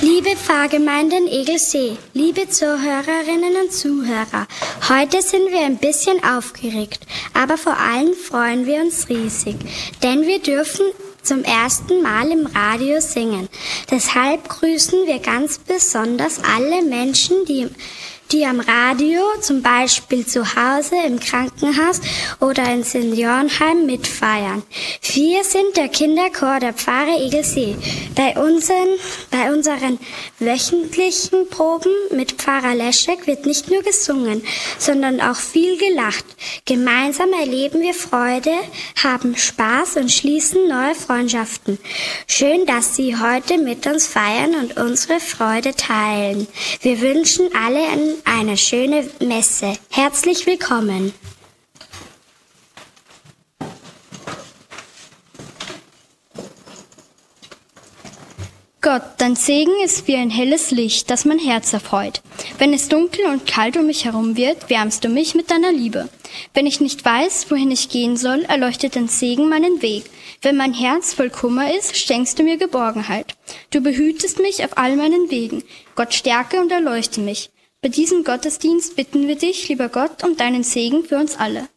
Liebe Pfarrgemeinde in Egelsee, liebe Zuhörerinnen und Zuhörer, heute sind wir ein bisschen aufgeregt, aber vor allem freuen wir uns riesig, denn wir dürfen zum ersten Mal im Radio singen. Deshalb grüßen wir ganz besonders alle Menschen, die am Radio, zum Beispiel zu Hause, im Krankenhaus oder in Seniorenheim mitfeiern. Wir sind der Kinderchor der Pfarre Egelsee. Bei unseren wöchentlichen Proben mit Pfarrer Leschek wird nicht nur gesungen, sondern auch viel gelacht. Gemeinsam erleben wir Freude, haben Spaß und schließen neue Freundschaften. Schön, dass Sie heute mit uns feiern und unsere Freude teilen. Wir wünschen alle eine schöne Messe. Herzlich willkommen. Gott, dein Segen ist wie ein helles Licht, das mein Herz erfreut. Wenn es dunkel und kalt um mich herum wird, wärmst du mich mit deiner Liebe. Wenn ich nicht weiß, wohin ich gehen soll, erleuchtet dein Segen meinen Weg. Wenn mein Herz voll Kummer ist, schenkst du mir Geborgenheit. Du behütest mich auf all meinen Wegen. Gott, stärke und erleuchte mich. Bei diesem Gottesdienst bitten wir dich, lieber Gott, um deinen Segen für uns alle.